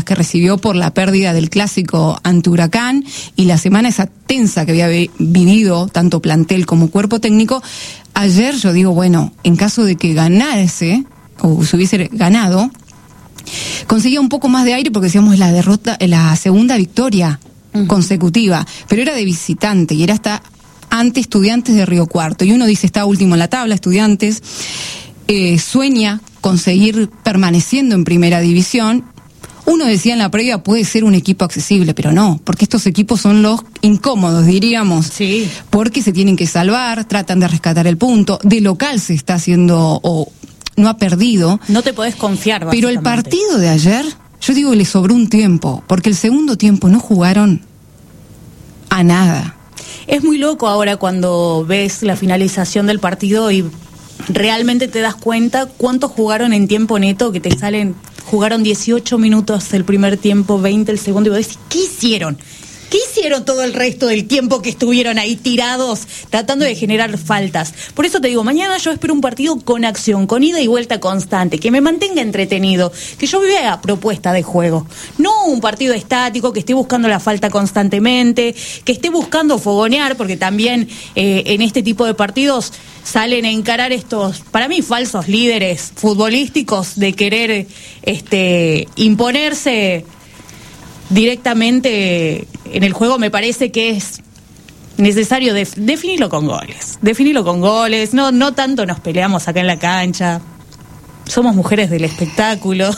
que recibió por la pérdida del clásico ante Huracán y la semana esa tensa que había vivido tanto plantel como cuerpo técnico, ayer yo digo, bueno, en caso de que ganase o se hubiese ganado, conseguía un poco más de aire porque decíamos la segunda victoria consecutiva, pero era de visitante y era hasta ante Estudiantes de Río Cuarto, y uno dice, está último en la tabla, Estudiantes, sueña con seguir permaneciendo en primera división. Uno decía en la previa, puede ser un equipo accesible, pero no, porque estos equipos son los incómodos, diríamos, sí, porque se tienen que salvar, tratan de rescatar el punto, de local se está haciendo, o no ha perdido. No te podés confiar, básicamente. Pero el partido de ayer, yo digo que le sobró un tiempo, porque el segundo tiempo no jugaron a nada. Es muy loco ahora cuando ves la finalización del partido y realmente te das cuenta cuántos jugaron en tiempo neto, que te salen, jugaron 18 minutos el primer tiempo, 20 el segundo, y vos decís, ¿qué hicieron? ¿Qué hicieron todo el resto del tiempo que estuvieron ahí tirados tratando de generar faltas? Por eso te digo, mañana yo espero un partido con acción, con ida y vuelta constante, que me mantenga entretenido, que yo vea propuesta de juego. No un partido estático, que esté buscando la falta constantemente, que esté buscando fogonear, porque también en este tipo de partidos salen a encarar estos, para mí, falsos líderes futbolísticos de querer imponerse directamente en el juego. Me parece que es necesario definirlo con goles, no tanto nos peleamos acá en la cancha, somos mujeres del espectáculo.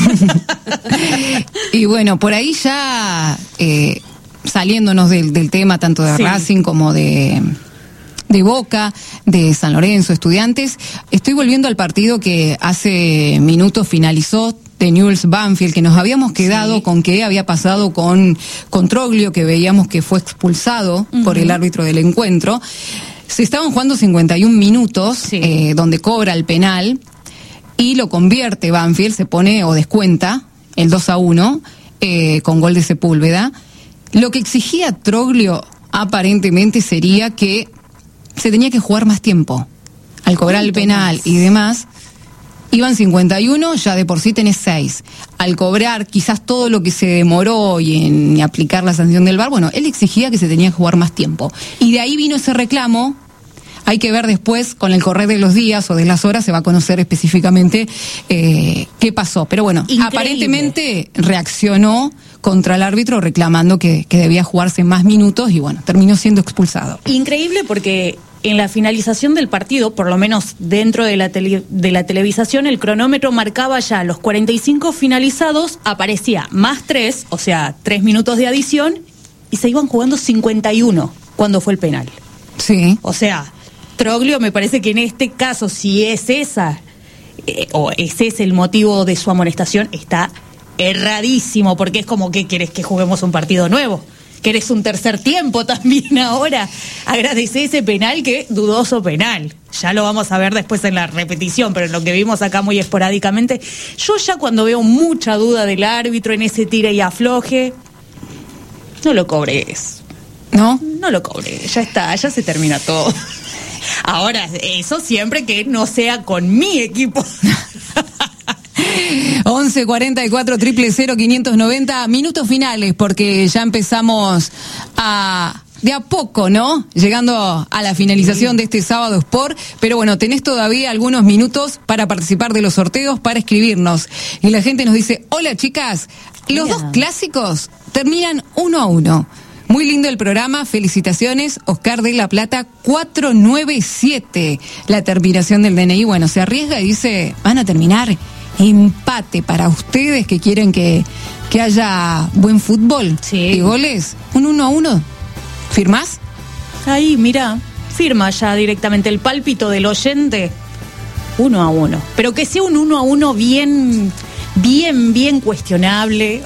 Y bueno, por ahí ya saliéndonos del tema tanto de Racing como de Boca, de San Lorenzo, Estudiantes, estoy volviendo al partido que hace minutos finalizó, de Newell's Banfield, que nos habíamos quedado con qué había pasado con Troglio, que veíamos que fue expulsado por el árbitro del encuentro. Se estaban jugando 51 minutos, donde cobra el penal, y lo convierte Banfield, se pone o descuenta el 2-1, con gol de Sepúlveda. Lo que exigía Troglio aparentemente sería que se tenía que jugar más tiempo. Al cobrar el penal y demás, iban 51, ya de por sí tenés 6. Al cobrar quizás todo lo que se demoró y en aplicar la sanción del VAR, bueno, él exigía que se tenía que jugar más tiempo. Y de ahí vino ese reclamo. Hay que ver después, con el correr de los días o de las horas, se va a conocer específicamente qué pasó. Pero bueno, aparentemente reaccionó contra el árbitro reclamando que debía jugarse más minutos y bueno, terminó siendo expulsado. Increíble porque en la finalización del partido, por lo menos dentro de la televisación, el cronómetro marcaba ya los 45 finalizados, aparecía más 3, o sea, 3 minutos de adición, y se iban jugando 51 cuando fue el penal. Sí. O sea, Troglio me parece que en este caso, si es esa, o ese es el motivo de su amonestación, está erradísimo, porque es como que querés que juguemos un partido nuevo. ¿Querés un tercer tiempo también ahora? Agradecé ese penal, que dudoso penal. Ya lo vamos a ver después en la repetición, pero en lo que vimos acá muy esporádicamente. Yo ya cuando veo mucha duda del árbitro en ese tire y afloje, no lo cobres. ¿No? No lo cobres, ya está, ya se termina todo. Ahora, eso siempre que no sea con mi equipo. 11 44 000 590, minutos finales, porque ya empezamos de a poco, ¿no? Llegando a la finalización de este sábado Sport, pero bueno, tenés todavía algunos minutos para participar de los sorteos, para escribirnos. Y la gente nos dice, hola chicas, los dos clásicos terminan 1-1. Muy lindo el programa, felicitaciones, Oscar de la Plata, 497, la terminación del DNI. Bueno, se arriesga y dice, van a terminar empate para ustedes que quieren que haya buen fútbol y goles. Un 1-1, ¿firmás? Ahí, mira, firma ya directamente el pálpito del oyente, 1-1, pero que sea un 1-1 bien cuestionable.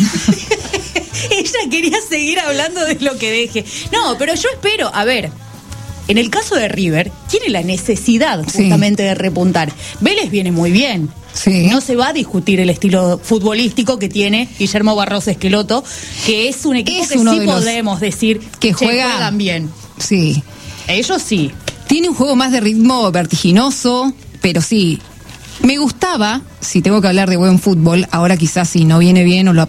Ella quería seguir hablando de lo que deje. No, pero yo espero, a ver, en el caso de River, tiene la necesidad justamente de repuntar. Vélez viene muy bien. Sí. No se va a discutir el estilo futbolístico que tiene Guillermo Barros Esqueloto, que es un equipo que sí podemos decir que juegan bien. Sí. Ellos sí. Tiene un juego más de ritmo vertiginoso, pero sí. Me gustaba, si tengo que hablar de buen fútbol, ahora quizás si no viene bien o lo